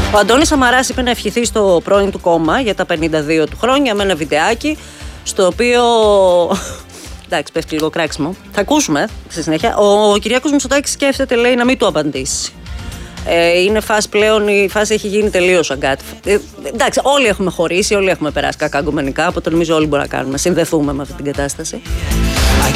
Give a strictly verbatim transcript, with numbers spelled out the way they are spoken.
Ο Αντώνης Σαμαράς είπε να ευχηθεί στο πρώην του κόμμα για τα πενήντα δύο του χρόνια με ένα βιντεάκι στο οποίο. Εντάξει, πέφτει λίγο κράξιμο. Θα ακούσουμε στη συνέχεια. Ο Κυριάκος Μητσοτάκης σκέφτεται, λέει, να μην του απαντήσει. Ε, είναι φάση πλέον, η φάση έχει γίνει τελείως αγκάτιφα. Ε, εντάξει, όλοι έχουμε χωρίσει, όλοι έχουμε περάσει κακά γκομενικά, οπότε νομίζω όλοι μπορούμε να κάνουμε, συνδεθούμε με αυτή την κατάσταση.